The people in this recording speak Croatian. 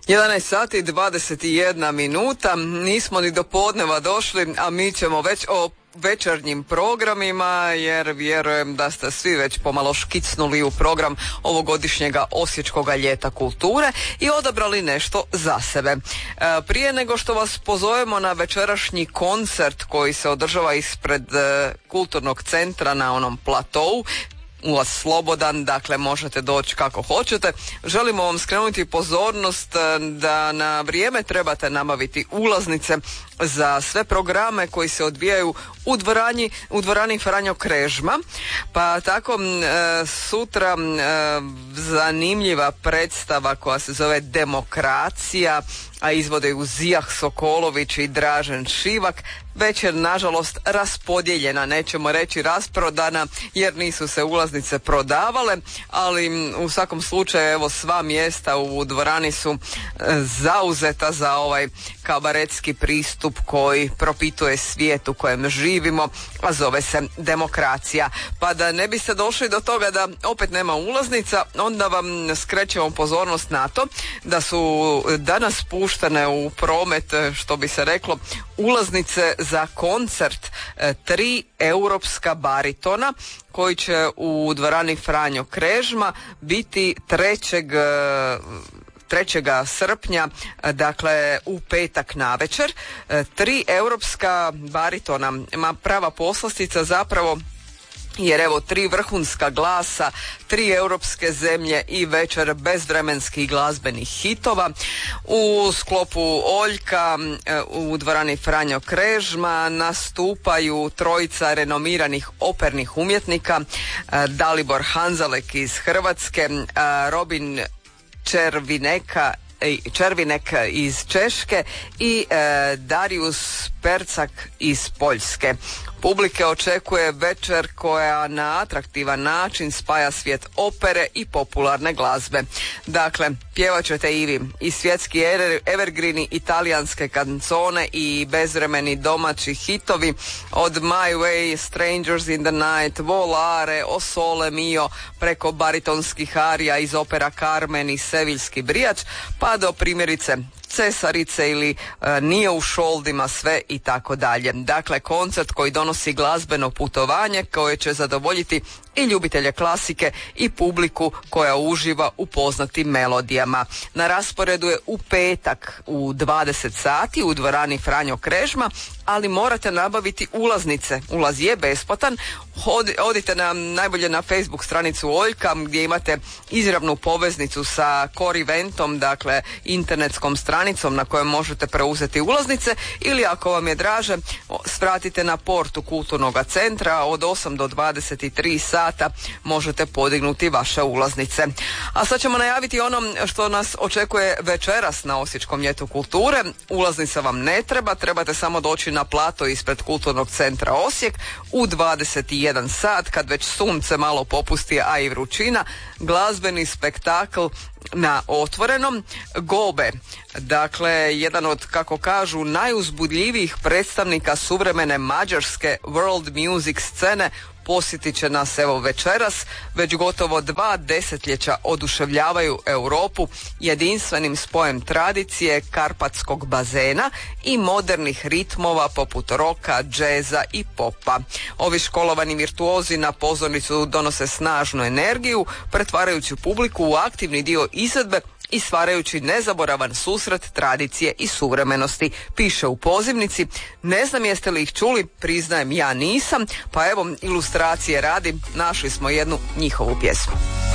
11 sati 21 minuta, nismo ni do podneva došli, a mi ćemo već o večernjim programima, jer vjerujem da ste svi već pomalo škicnuli u program ovogodišnjega Osječkoga ljeta kulture i odabrali nešto za sebe. Prije nego što vas pozovemo na večerašnji koncert koji se održava ispred kulturnog centra na onom platou, ulaz slobodan, dakle možete doći kako hoćete. Želimo vam skrenuti pozornost da na vrijeme trebate nabaviti ulaznice za sve programe koji se odvijaju u dvorani Franjo Krežma. Pa tako sutra zanimljiva predstava koja se zove Demokracija, a izvode ju Zijah Sokolović i Dražen Šivak. Već je nažalost raspodijeljena, nećemo reći rasprodana, jer nisu se ulaznice prodavale, ali u svakom slučaju evo sva mjesta u dvorani su zauzeta za ovaj kabaretski pristup koji propituje svijet u kojem živimo, a zove se Demokracija. Pa da ne biste došli do toga da opet nema ulaznica, onda vam skrećemo pozornost na to da su danas puštene u promet, što bi se reklo, ulaznice za koncert 3 europska baritona koji će u dvorani Franjo Krežma biti 3. srpnja, dakle u petak navečer. 3 europska baritona, prava poslastica zapravo, jer evo 3 vrhunska glasa, 3 europske zemlje i večer bezvremenskih glazbenih hitova. U sklopu Oljka u dvorani Franjo Krežma nastupaju trojica renomiranih opernih umjetnika, Dalibor Hanzalek iz Hrvatske, Robin Červinek iz Češke i Darius Percak iz Poljske. Publike očekuje večer koja na atraktivan način spaja svijet opere i popularne glazbe. Dakle, pjevat ćete i vi i svjetski evergreeni, italijanske kancone i bezvremeni domaći hitovi od My Way, Strangers in the Night, Volare, O Sole Mio, preko baritonskih arija iz opera Carmen i Seviljski brijač, pa do primjerice Cesarice ili Nije u šoldima, sve i tako dalje. Dakle, koncert koji donosi glazbeno putovanje koje će zadovoljiti i ljubitelje klasike i publiku koja uživa u poznatim melodijama. Na rasporedu je u petak u 20 sati u dvorani Franjo Krežma, ali morate nabaviti ulaznice. Ulaz je besplatan. Odite najbolje na Facebook stranicu Oljka gdje imate izravnu poveznicu sa Core Eventom, dakle internetskom stranicom na kojoj možete preuzeti ulaznice, ili ako vam je draže svratite na portu kulturnog centra od 8 do 23 sata možete podignuti vaše ulaznice. A sad ćemo najaviti ono što nas očekuje večeras na Osječkom ljetu kulture. Ulaznica vam ne treba, trebate samo doći na plato ispred kulturnog centra Osijek u 21 sat, kad već sunce malo popusti, a i vrućina, glazbeni spektakl na otvorenom. Gobe, dakle jedan od, kako kažu, najuzbudljivijih predstavnika suvremene mađarske world music scene, posjetit će nas evo večeras. Već gotovo 2 desetljeća oduševljavaju Europu jedinstvenim spojem tradicije karpatskog bazena i modernih ritmova poput roka, džeza i popa. Ovi školovani virtuozi na pozornicu donose snažnu energiju, pretvarajući publiku u aktivni dio izvedbe i stvarajući nezaboravan susret tradicije i suvremenosti, piše u pozivnici. Ne znam jeste li ih čuli, priznajem ja nisam, pa evo ilustracije radi, našli smo jednu njihovu pjesmu.